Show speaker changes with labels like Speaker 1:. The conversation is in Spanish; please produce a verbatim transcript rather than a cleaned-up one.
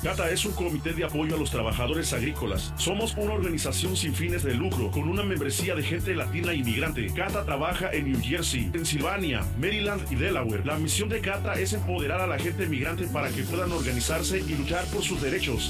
Speaker 1: CATA es un comité de apoyo a los trabajadores agrícolas. Somos una organización sin fines de lucro, con una membresía de gente latina inmigrante. CATA trabaja en New Jersey, Pensilvania, Maryland y Delaware. La misión de CATA es empoderar a la gente migrante para que puedan organizarse y luchar por sus derechos.